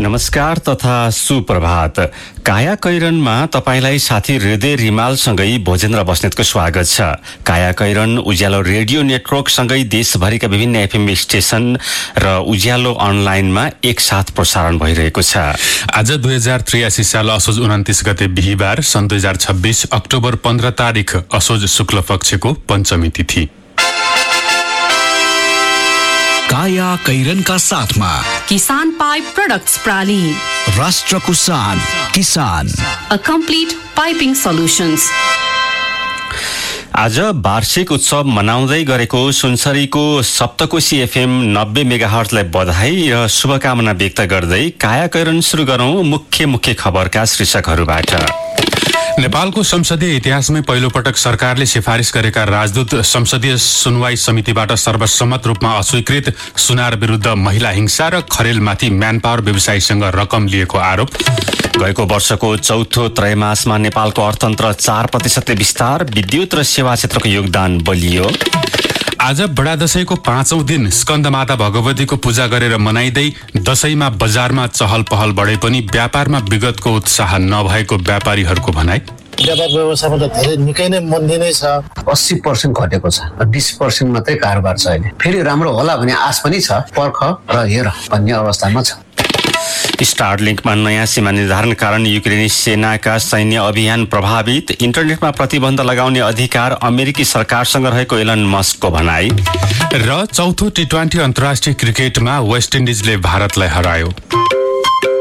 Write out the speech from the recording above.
नमस्कार तथा सुप्रभात। काया कैरनमा तपाईलाई साथी हृदय रिमालसँगै भोजेन्द्र बस्नेतको स्वागत छ। काया कैरन उज्यालो रेडियो नेटवर्कसँगै देशभरिका विभिन्न एफएम स्टेशन र उज्यालो अनलाइनमा एकसाथ प्रसारण भइरहेको छ। आज 2083 साल असोज 29 गते बिहीबार सन् 2026 अक्टोबर 15 तारिक असोज शुक्ल पक्षको पञ्चमी तिथि। काया कैरनका साथमा किसान पाइप प्रोडक्ट्स प्राली, राष्ट्रको शान किसान, अ कम्प्लिट पाइपिङ सल्युशन्स। आज वार्षिक उत्सव मनाउँदै गरेको सुनसरीको सप्तकोशी एफएम 90 मेगाहर्जलाई बधाई र शुभकामना व्यक्त गर्दै काया कैरन सुरु गरौं मुख्य खबरका शीर्षकहरूबाट। नेपालको संसदीय इतिहासमै पहिलो पटक सरकारले सिफारिस गरेका राजदूत संसदीय सुनवाई समितिबाट सर्वसम्मत रूपमा अस्वीकृत। सुनार विरुद्ध महिला हिंसा र खरेलमाथि म्यानपावर व्यवसायीसँग रकम लिएको आरोप। गएको वर्षको चौथो त्रैमासमा नेपालको अर्थतन्त्र 4% विस्तार, विद्युत र सेवा क्षेत्रको योगदान बलियो। आज बडा दशैंको 5औं दिन स्कन्दमाता भगवतीको पूजा गरेर मनाइँदै दशैंमा बजारमा चहल पहल बढे पनि व्यापारमा विगतको उत्साह नभएको व्यापारीहरूको भनाइ। व्यापार व्यवसायमा त धेरै निकै नै मन्दी नै छ। 80% घटेको छ, 20% मात्रै कारोबार छ। अहिले फेरि राम्रो होला भन्ने आश पनि छ। पर्ख र हेर भन्ने अवस्थामा छ। स्टारलिङ्कमा नयाँ सीमा निर्धारण कारण युक्रेनी सेनाका सैन्य अभियान प्रभावित। इन्टरनेटमा प्रतिबन्ध लगाउने अधिकार अमेरिकी सरकारसँग रहेको एलन मस्कको भनाई। र चौथो T20 अन्तर्राष्ट्रिय क्रिकेटमा वेस्ट इन्डिजले भारतलाई हरायो।